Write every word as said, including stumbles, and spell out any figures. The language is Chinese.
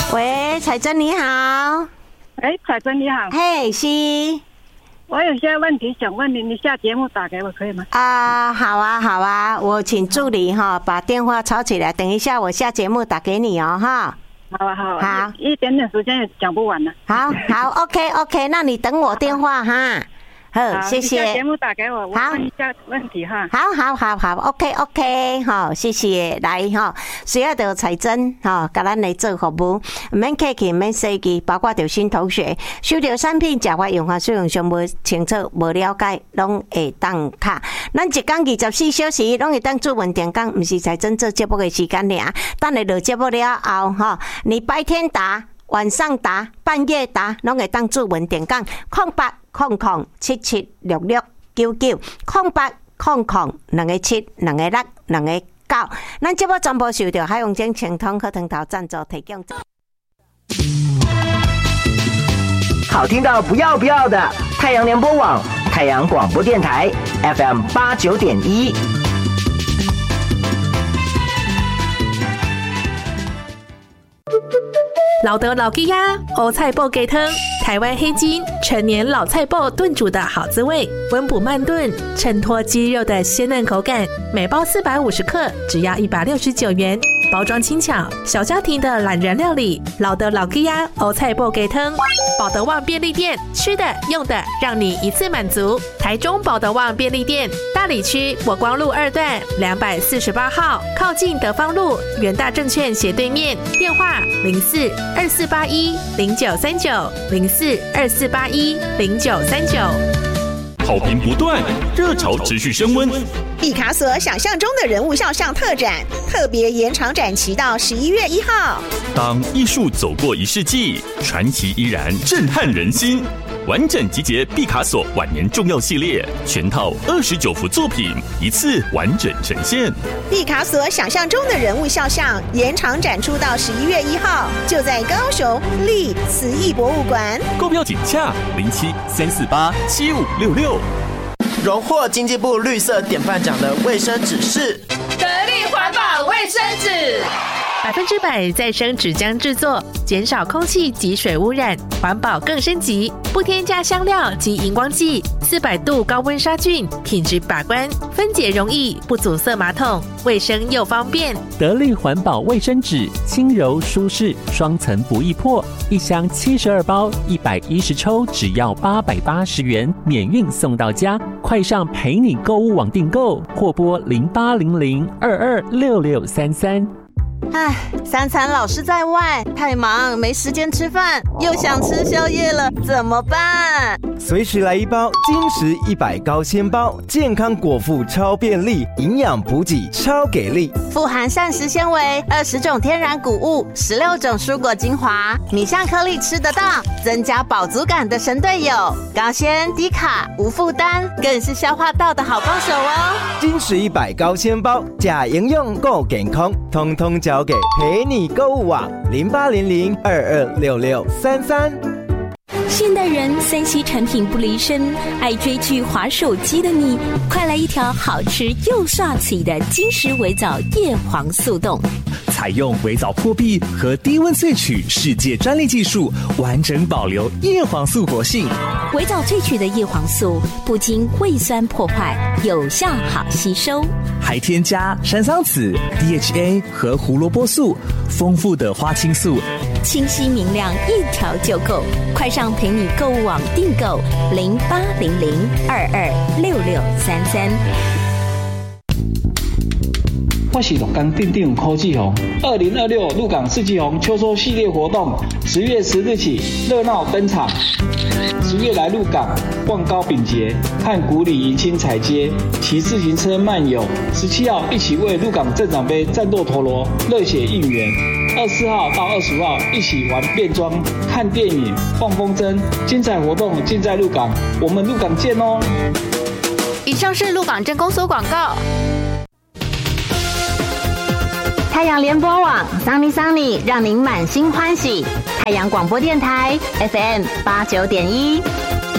喂，彩珍你好。 哎，彩珍你好。 嘿，是。 我有些问题想问你，你下节目打给我可以吗？ 啊，好啊，好啊，我请助理哈把电话抄起来，等一下我下节目打给你哦，哈。 好啊，好啊，好，一点点时间也讲不完了。 好，好 ，OK OK， 那你等我电话哈。好，谢谢。 下节目打给我，我问一下问题哈。 好，好，好，好 ，OK OK， 好，谢谢。来哈，需要到彩珍哈，甲咱来做服务，免客气，免生气，包括着新同学收到产品、食法、用法、使用上无清楚、无了解，拢会当卡。咱一天二十四小时，拢会当做问电讲，毋是彩珍做节目的时间尔。等下落节目了后哈，你白天打。晚上打，半夜打，拢会当做文电讲空八空空七七六六九九空八空空两个七两个六两个九，咱节目全部受到海洋精清通课堂头赞助提供。 好听到不要不要的，太阳联播网、太阳广播电台 F M 八九点一。 老德老吉呀，欧菜脯鸡汤，台湾黑金陈年老菜脯炖煮的好滋味，温补慢炖，衬托鸡肉的鲜嫩口感。每包四百五十克，只要一百六十九元。包装轻巧，小家庭的懒人料理。老德老吉呀，欧菜脯鸡汤，保德旺便利店，吃的用的让你一次满足。台中保德旺便利店，大里区国光路二段两百四十八号，靠近德芳路元大证券斜对面。电话零四二四八一零九三九零四二四八一零九三九。 好评不断，热潮持续升温。 毕卡索想象中的人物肖像特展，特别延长展期到十一月一号。 当艺术走过一世纪，传奇依然震撼人心。完整集结毕卡索晚年重要系列，全套二十九幅作品，一次完整呈现。 毕卡索想象中的人物肖像延长展出到十一月一号，就在高雄立慈艺博物馆。 购票请洽零七三四八七五六六。 荣获经济部绿色典范奖的卫生纸是得力环保卫生纸。 百分之百再生纸浆制作，减少空气及水污染，环保更升级。不添加香料及荧光剂，四百度高温杀菌，品质把关，分解容易，不阻塞马桶，卫生又方便。 得力环保卫生纸，轻柔舒适，双层不易破，一箱七十二包，一百一十抽，只要八百八十元，免运送到家。快上陪你购物网订购，或拨零八零零二二六六三三。 唉，三餐老是在外，太忙没时间吃饭，又想吃宵夜了，怎么办？ 随时来一包金石一百高纤包，健康果腹超便利，营养补给超给力， 富含膳食纤维，二十种天然谷物，十六种蔬果精华，米香颗粒吃得到，增加饱足感的神队友，高纤低卡无负担，更是消化道的好帮手哦。 金石一百高纤包，假营养够健康，通通交给陪你购物网零八零零二二六六三三。 现代人三 C 产品不离身，爱追剧滑手机的你，快来一条好吃又帅气的金石微藻叶黄素冻。 采用微藻破壁和低温萃取世界专利技术，完整保留叶黄素活性。 微藻萃取的叶黄素不经胃酸破坏，有效好吸收， 还添加山桑子、D H A 和胡萝卜素，丰富的花青素， 清晰明亮，一条就够。快上陪你购物网订购零八零零二二六六三三。 我是鹿港镇长柯志宏。二零二六鹿港四季红秋收系列活动，十月十日起热闹登场。十月来鹿港逛高饼节，看古里迎亲彩街，骑自行车漫游。十七号一起为鹿港镇长杯战斗陀螺，热血应援。二十四号到二十五号一起玩变装、看电影、放风筝，精彩活动尽在鹿港，我们鹿港见哦！ 以上是鹿港镇公所广告。 太阳联播网桑尼桑尼，让您满心欢喜。太阳广播电台 F M 八九点一。